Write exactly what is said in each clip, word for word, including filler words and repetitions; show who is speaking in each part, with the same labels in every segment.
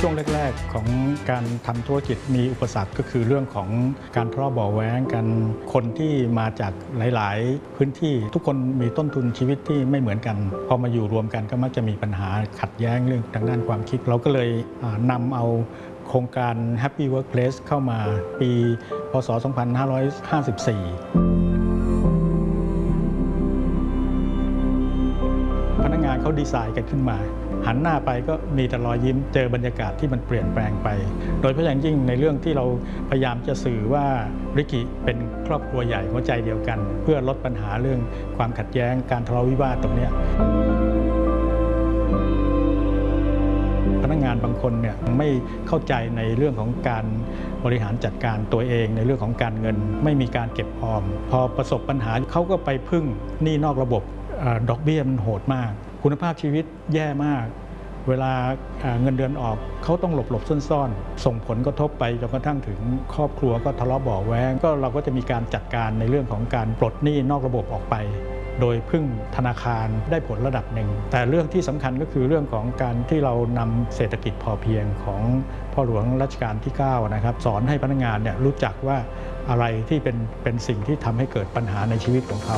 Speaker 1: ช่วงแรกๆของการทำธุรกิจมีอุปสรรคก็คือเรื่องของการทะเลาะเบาะแว้งกันคนที่มาจากหลายๆพื้นที่ทุกคนมีต้นทุนชีวิตที่ไม่เหมือนกันพอมาอยู่รวมกันก็มักจะมีปัญหาขัดแย้งเรื่องทางด้านความคิดเราก็เลยนำเอาโครงการ Happy Workplace เข้ามาปีพ.ศ. สองพันห้าร้อยห้าสิบสี่พนักงานเขาดีไซน์กันขึ้นมาหันหน้าไปก็มีแต่รอยยิ้มเจอบรรยากาศที่มันเปลี่ยนแปลงไปโดยเฉพาะอย่างยิ่งในเรื่องที่เราพยายามจะสื่อว่าริกิเป็นครอบครัวใหญ่หัวใจเดียวกันเพื่อลดปัญหาเรื่องความขัดแย้งการทะเลาะวิวาทตรงนี้พนักงานบางคนเนี่ยไม่เข้าใจในเรื่องของการบริหารจัดการตัวเองในเรื่องของการเงินไม่มีการเก็บออมพอประสบปัญหาเขาก็ไปพึ่งหนี้นอกระบบดอกเบี้ยมันโหดมากคุณภาพชีวิตแย่มากเวลาเงินเดือนออกเขาต้องหลบหลบซ่อนๆส่งผลกระทบไปจนกระทั่งถึงครอบครัวก็ทะเลาะเบาะแว้งก็เราก็จะมีการจัดการในเรื่องของการปลดหนี้นอกระบบออกไปโดยพึ่งธนาคารได้ผลระดับหนึ่งแต่เรื่องที่สำคัญก็คือเรื่องของการที่เรานำเศรษฐกิจพอเพียงของพ่อหลวงรัชกาลที่เก้านะครับสอนให้พนักงานเนี่ยรู้จักว่าอะไรที่เป็นเป็นสิ่งที่ทำให้เกิดปัญหาในชีวิตของเขา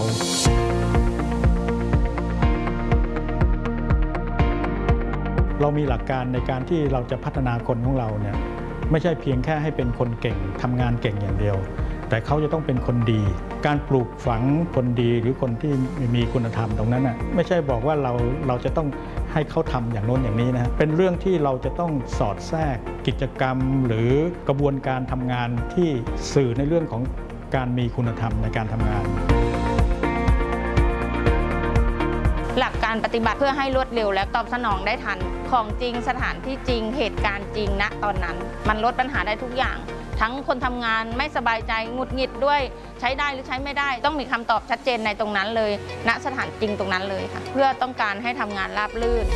Speaker 1: เรามีหลักการในการที่เราจะพัฒนาคนของเราเนี่ยไม่ใช่เพียงแค่ให้เป็นคนเก่งทำงานเก่งอย่างเดียวแต่เขาจะต้องเป็นคนดีการปลูกฝังคนดีหรือคนที่มีคุณธรรมตรงนั้นน่ะไม่ใช่บอกว่าเราเราจะต้องให้เขาทำอย่างโน้นอย่างนี้นะเป็นเรื่องที่เราจะต้องสอดแทรกกิจกรรมหรือกระบวนการทำงานที่สื่อในเรื่องของการมีคุณธรรมในการทำงาน
Speaker 2: หลักการปฏิบัติเพื่อให้รวดเร็วและตอบสนองได้ทันของจริงสถานที่จริงเหตุการณ์จริงณตอนนั้นมันลดปัญหาได้ทุกอย่างทั้งคนทำงานไม่สบายใจหงุดหงิดด้วยใช้ได้หรือใช้ไม่ได้ต้องมีคำตอบชัดเจนในตรงนั้นเลยณสถานจริงตรงนั้นเลยค่ะเพื่อต้องการให้ทำงานราบรื่น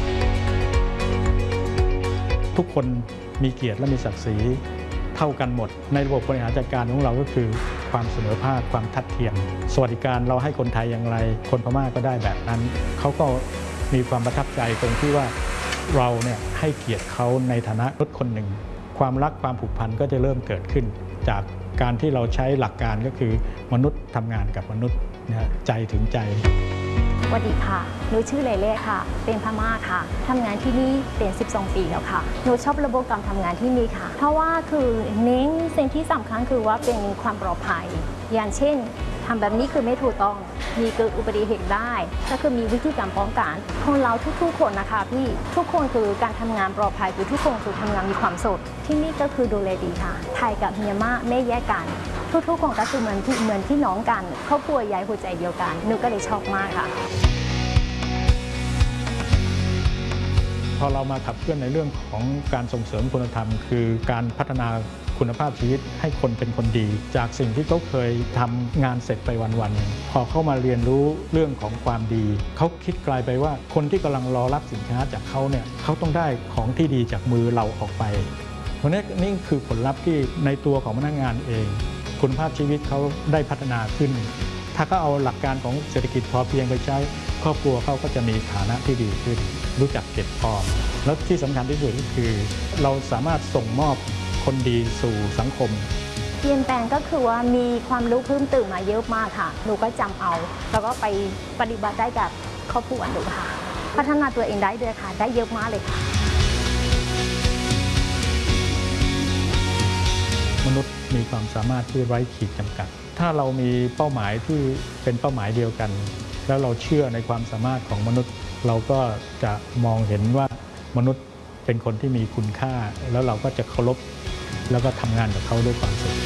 Speaker 1: ทุกคนมีเกียรติและมีศักดิ์ศรีเท่ากันหมดในระบบบริหารจัดการของเราก็คือความเสมอภาคความทัดเทียมสวัสดิการเราให้คนไทยอย่างไรคนพม่าก็ได้แบบนั้นเขาก็มีความประทับใจตรงที่ว่าเราเนี่ยให้เกียรติเขาในฐานะมนุษย์คนหนึ่งความรักความผูกพันก็จะเริ่มเกิดขึ้นจากการที่เราใช้หลักการก็คือมนุษย์ทำงานกับมนุษย์นะใจถึงใจ
Speaker 3: สวัสดีค่ะหนูชื่อเลเล่ค่ะเป็นพม่าค่ะทำงานที่นี่เป็นสิบสองปีแล้วค่ะหนูชอบระบบการทำงานที่นี่ค่ะเพราะว่าคือเน้นสิ่งที่สำคัญคือว่าเป็นความปลอดภัยอย่างเช่นทำแบบนี้คือไม่ถูกต้องมีเกิดอุบัติเหตุได้ก็คือมีวิธีการป้องกันของเราทุกๆคนนะคะพี่ทุกคนคือการทำงานปลอดภัยคือทุกคนคือทำงานมีความสุขที่นี่ก็คือดูแลดีค่ะไทยกับเมียนมาไม่แยกกันทุกๆคนก็คือเหมือนที่เหมือนที่น้องกันครอบครัวใหญ่หัวใจเดียวกันหนูก็เลยชอบมากค่ะ
Speaker 1: พอเรามาขับเคลื่อนในเรื่องของการส่งเสริมคุณธรรมคือการพัฒนาคุณภาพชีวิตให้คนเป็นคนดีจากสิ่งที่เขาเคยทำงานเสร็จไปวันๆพอเข้ามาเรียนรู้เรื่องของความดีเขาคิดกลายไปว่าคนที่กำลังรอรับสินค้าจากเขาเนี่ยเขาต้องได้ของที่ดีจากมือเราออกไปเพราะนี่นี่คือผลลัพธ์ที่ในตัวของพนักงานเองคุณภาพชีวิตเขาได้พัฒนาขึ้นถ้าเขาเอาหลักการของเศรษฐกิจพอเพียงไปใช้ครอบครัวเขาก็จะมีฐานะที่ดีขึ้นรู้จักเก็บออมแล้วที่สำคัญที่สุดก็คือเราสามารถส่งมอบคนดีสู่สังคม
Speaker 3: เปลี่ยนแปลงก็คือว่ามีความรู้เพิ่มเติมมาเยอะมากค่ะหนูก็จำเอาแล้วก็ไปปฏิบัติได้กับครอบครัวหนูค่ะพัฒนาตัวเองได้ด้วยค่ะได้เยอะมากเลยค่ะ
Speaker 1: มนุษย์มีความสามารถที่ไร้ขีดจำกัดถ้าเรามีเป้าหมายที่เป็นเป้าหมายเดียวกันแล้วเราเชื่อในความสามารถของมนุษย์เราก็จะมองเห็นว่ามนุษย์เป็นคนที่มีคุณค่าแล้วเราก็จะเคารพแล้วก็ทำงานกับเขาด้วยความสุข